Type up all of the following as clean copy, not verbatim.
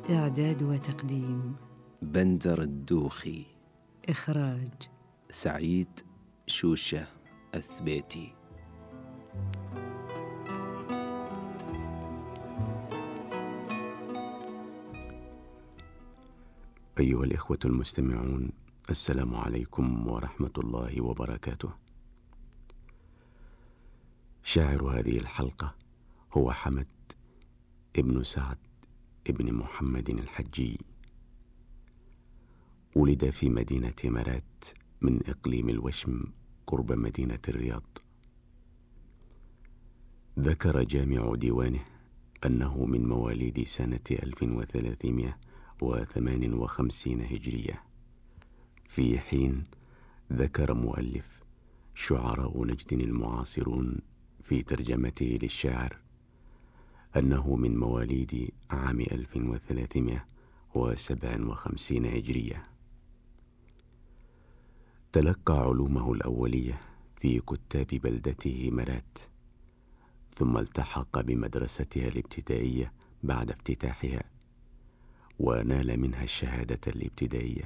إعداد وتقديم بندر الدوخي. إخراج سعيد شوشة الثبيتي. أيها الإخوة المستمعون، السلام عليكم ورحمة الله وبركاته. شاعر هذه الحلقة هو حمد ابن سعد ابن محمد الحجي. ولد في مدينة مرات من إقليم الوشم قرب مدينة الرياض. ذكر جامع ديوانه أنه من مواليد سنة 1358 هجرية، في حين ذكر مؤلف شعراء نجد المعاصرون في ترجمته للشاعر أنه من مواليد عام 1357 هجرية. تلقى علومه الأولية في كتاب بلدته مرات، ثم التحق بمدرستها الابتدائية بعد افتتاحها، ونال منها الشهادة الابتدائية.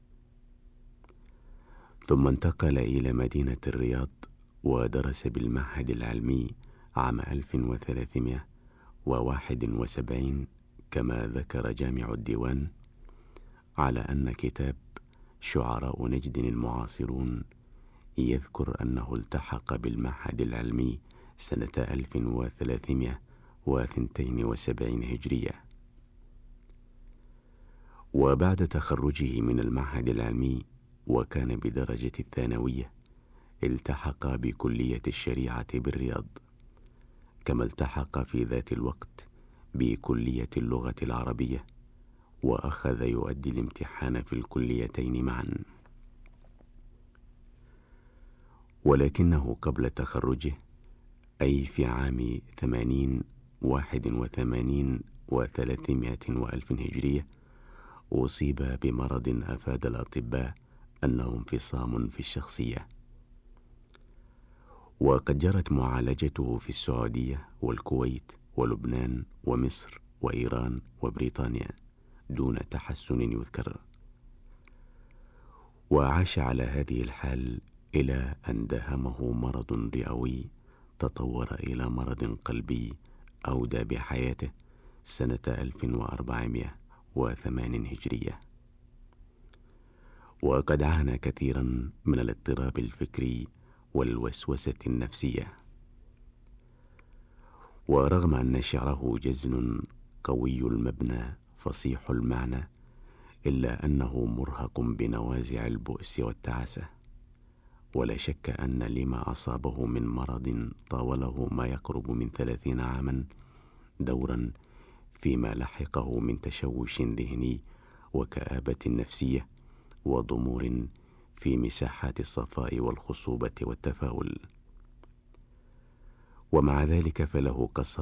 ثم انتقل إلى مدينة الرياض ودرس بالمعهد العلمي عام 1371، كما ذكر جامع الديوان، على أن كتاب شعراء نجد المعاصرون يذكر أنه التحق بالمعهد العلمي سنة 1372 هجرية. وبعد تخرجه من المعهد العلمي وكان بدرجة الثانوية، التحق بكلية الشريعة بالرياض، كما التحق في ذات الوقت بكلية اللغة العربية، وأخذ يؤدي الامتحان في الكليتين معا. ولكنه قبل تخرجه، أي في عام 80 81 و300 وألف هجرية، أصيب بمرض أفاد الأطباء أنه انفصام في الشخصية. وقد جرت معالجته في السعودية والكويت ولبنان ومصر وإيران وبريطانيا دون تحسن يذكر. وعاش على هذه الحال إلى أن داهمه مرض رئوي تطور إلى مرض قلبي أودى بحياته سنة 1408 هجرية. وقد عانى كثيرا من الاضطراب الفكري والوسوسة النفسية. ورغم أن شعره جزل قوي المبنى فصيح المعنى، إلا أنه مرهق بنوازع البؤس والتعاسة. ولا شك أن لما أصابه من مرض طاوله ما يقرب من 30 عاما دورا فيما لحقه من تشوش ذهني وكآبة نفسية وضمور في مساحات الصفاء والخصوبة والتفاؤل. ومع ذلك فله قصائد